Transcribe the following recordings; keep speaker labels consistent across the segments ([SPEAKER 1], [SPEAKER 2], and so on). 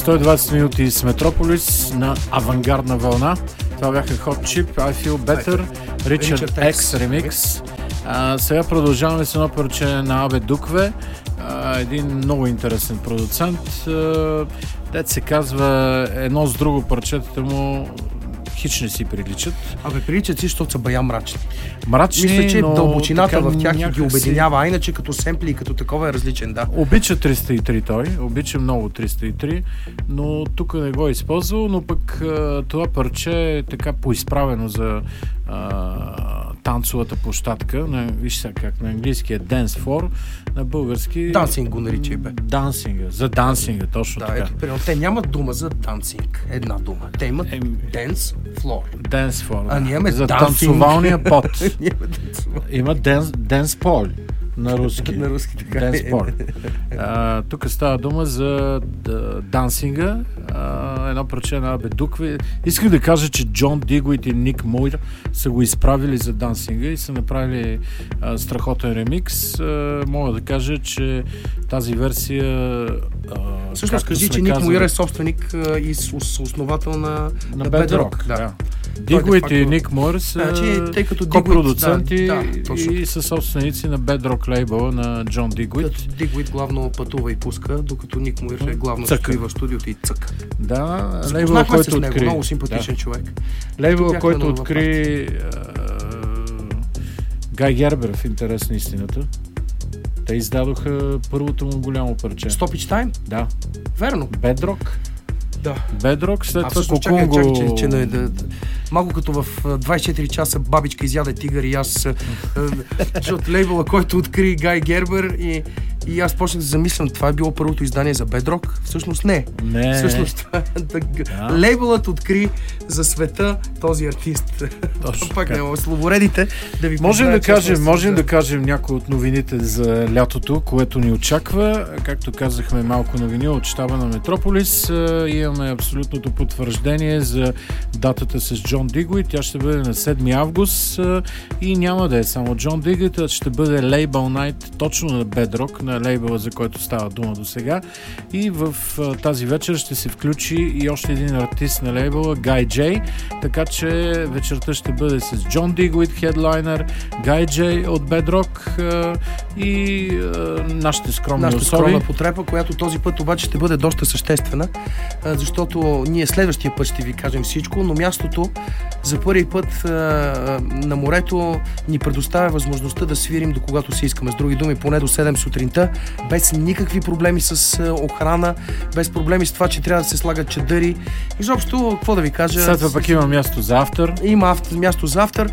[SPEAKER 1] 120 минути с Метрополис на авангардна вълна. Това бяха Hot Chip, I Feel Better, Richard X Remix. Сега продължаваме с едно парче на Абе Дукве, един много интересен продуцент. Дет се казва, едно с друго парчетата му хич не си приличат.
[SPEAKER 2] Приличат си, защото са бая мрачни.
[SPEAKER 1] Мрачни,
[SPEAKER 2] че
[SPEAKER 1] но
[SPEAKER 2] дълбочината в тях ги обединява, а иначе като семпли и като такова е различен, да.
[SPEAKER 1] Обича 303 той, обича много 303, но тук не го е използвал, но пък това парче е така поизправено за танцовата площадка. Виж сега как на английски е Dance Floor, на български...
[SPEAKER 2] Дансинг го наричай, бе.
[SPEAKER 1] Дансинга, за дансинга, точно така.
[SPEAKER 2] Ето, те нямат дума за дансинг, една дума. Те имат Dance Floor.
[SPEAKER 1] Dance Floor,
[SPEAKER 2] а ние имаме
[SPEAKER 1] за
[SPEAKER 2] dancing.
[SPEAKER 1] танцовалния пот. Има Dance Pole. На руски.
[SPEAKER 2] На руски, така.
[SPEAKER 1] Dance Pole. Тук става дума за дансинга. Едно парче на Абе Дукве. Исках да кажа, че Джон Дигуит и Ник Муир са го изправили за дансинга и са направили страхотен ремикс. Мога да кажа, че тази версия...
[SPEAKER 2] Всъщност кажи, че Ник Муир е собственик и основател на Bedrock. Да.
[SPEAKER 1] Дигуит и Ник Муир са копродуценти и са собственици на Bedrock лейбъла на Джон Дигуит.
[SPEAKER 2] Дигуит главно пътува и пуска, докато Ник Муир е главно стои в студиото и цъка.
[SPEAKER 1] Да, лейбъла, който откри.
[SPEAKER 2] Много симпатичен човек.
[SPEAKER 1] Лейбъла, който откри Гай Гербер, в интерес на истината. Те издадоха първото му голямо парче.
[SPEAKER 2] Stoppage Time?
[SPEAKER 1] Да.
[SPEAKER 2] Верно.
[SPEAKER 1] Bedrock.
[SPEAKER 2] Да.
[SPEAKER 1] Bedrock, след това Кокунго...
[SPEAKER 2] Малко като в 24 часа бабичка изяде тигър и аз от лейбъла, който откри Гай Гербер и аз почнах да замислям, това е било първото издание за Bedrock. Всъщност не. Всъщност лейбълът откри за света този артист. Пак не, словоредите да ви
[SPEAKER 1] можем да кажем някои от новините за лятото, което ни очаква. Както казахме, малко новини от щаба на Метрополис. Имаме абсолютното потвърждение за датата с Джон Дигуит. Тя ще бъде на 7 август и няма да е само Джон Дигуит, а ще бъде Label Night точно на Bedrock, на лейбъла, за който става дума до сега. И в тази вечер ще се включи и още един артист на лейбъла, Guy J. Така че вечерта ще бъде с Джон Дигуит, хедлайнер, Guy J от Bedrock и нашите скромни особи.
[SPEAKER 2] Нашата скромна потреба, която този път обаче ще бъде доста съществена, защото ние следващия път ще ви кажем всичко, но мястото за първи път на морето ни предоставя възможността да свирим до когато си искаме. С други думи, поне до 7 сутринта, без никакви проблеми с охрана, без проблеми с това, че трябва да се слагат чадъри. Изобщо, какво да ви кажа...
[SPEAKER 1] След това пък има място за автор.
[SPEAKER 2] Има място за автор.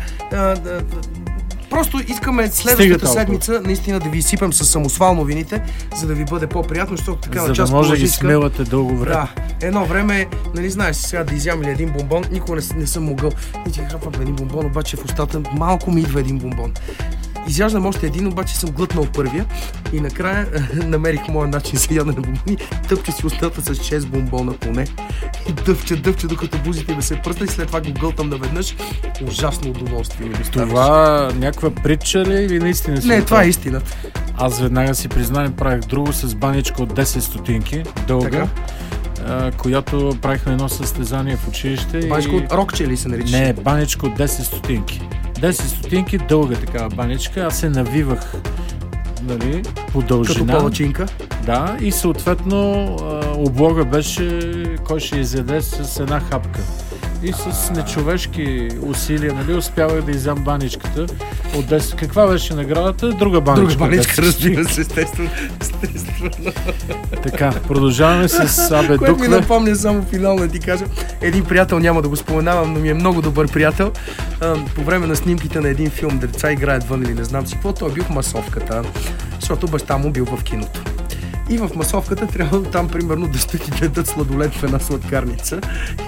[SPEAKER 2] Просто искаме следващата седмица наистина да ви изсипем с самосвал новините, за да ви бъде по-приятно, защото така на част
[SPEAKER 1] да може да ги смилате дълго време.
[SPEAKER 2] Да, едно време, нали знаеш, сега да изям ли един бомбон, никога не съм могъл. Не ти хапвам един бомбон, обаче в устата малко ми идва един бомбон. Изяждам още един, обаче съм глътнал първия и накрая намерих моя начин за ядене на бомбони. Тъпча си устата с 6 бомбона поне. И дъвча, докато бузите ми се пръсна и след това го гълтам наведнъж. Ужасно удоволствие ми доставяш.
[SPEAKER 1] Това някаква притча ли или наистина си?
[SPEAKER 2] Не, това е истината.
[SPEAKER 1] Аз веднага си признавам, правих друго с баничка от 10 стотинки, дълга. Която правихме едно състезание в училище.
[SPEAKER 2] Баничка от рокче ли се нарича?
[SPEAKER 1] Не, баничка от 10 стотинки. 10 стотинки, дълга такава баничка. Аз се навивах, нали, по дължина.
[SPEAKER 2] Като палачинка?
[SPEAKER 1] Да, и съответно облога беше кой ще изяде с една хапка. И с нечовешки усилия, нали, успявах да изям баничката от 10. Каква беше наградата? Друга баничка.
[SPEAKER 2] Друга баничка, разбира се, естествено.
[SPEAKER 1] Така, продължаваме с Абе Дукве.
[SPEAKER 2] Което ми напомня само финално да ти кажа. Един приятел, няма да го споменавам, но ми е много добър приятел. По време на снимките на един филм, деца играят вън или не знам си какво, той бил в масовката, защото баща му бил в киното. И в масовката трябва там примерно да стоят и дадат сладолед в една сладкарница.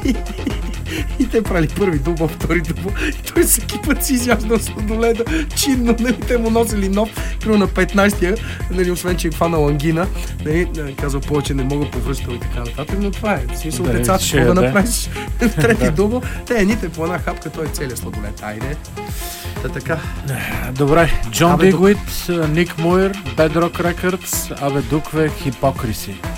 [SPEAKER 2] И те правили първи дубъл, втори дубъл. И той всеки път си изяждал сладоледа чинно, нали, те му носили нов, на 15-я, нали, освен че е фанал ангина, нали, казал повече не мога повръщал и така нататък, но това е. В смисъл, децата ще да направиш трети дубъл, те едните по една хапка, той е целият сладолед. Айде. Така.
[SPEAKER 1] Добре, Джон Дигуит, Ник Муир, Bedrock Records, Абе Дукве, Hypocrisy.